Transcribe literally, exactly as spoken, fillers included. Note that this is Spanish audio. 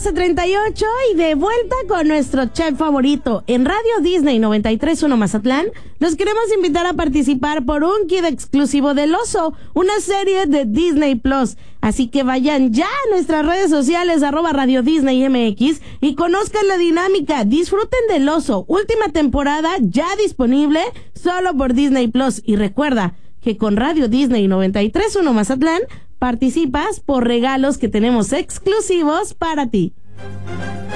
doce treinta y ocho y de vuelta con nuestro chef favorito en Radio Disney noventa y tres punto uno Mazatlán. Los queremos invitar a participar por un kit exclusivo del Oso, una serie de Disney Plus. Así que vayan ya a nuestras redes sociales, arroba Radio Disney M X, y conozcan la dinámica. Disfruten del Oso, última temporada ya disponible solo por Disney Plus. Y recuerda que con Radio Disney noventa y tres punto uno Mazatlán participas por regalos que tenemos exclusivos para ti.